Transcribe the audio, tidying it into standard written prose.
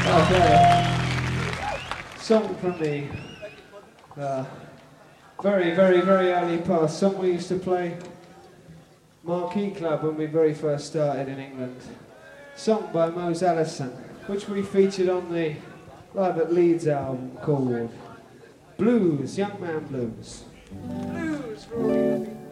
Okay. Song from the very, very, very early past. Song we used to play Marquee Club when we very first started in England. Song by Mose Allison, which we featured on the Live at Leeds album called Blues, Young Man Blues. Blues for all you people.